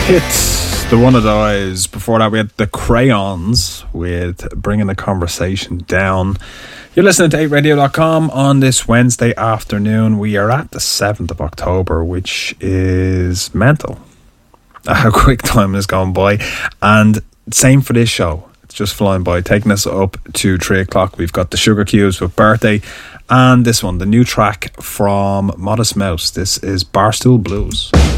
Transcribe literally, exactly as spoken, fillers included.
It's the One of Those. Before that, we had the Crayons with Bringing the Conversation Down. You're listening to eight radio dot com on this Wednesday afternoon. We are at the seventh of October, which is mental. How quick time has gone by. And same for this show. It's just flying by, taking us up to three o'clock. We've got the Sugar Cubes with Birthday. And this one, the new track from Modest Mouse. This is Barstool Blues.